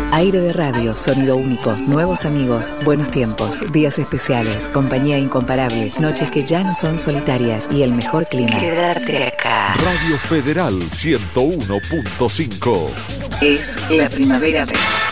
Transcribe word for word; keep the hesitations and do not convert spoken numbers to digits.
Aire de radio, sonido único, nuevos amigos, buenos tiempos, días especiales, compañía incomparable, noches que ya no son solitarias y el mejor clima. Quedarte acá. Radio Federal ciento uno punto cinco. Es la primavera.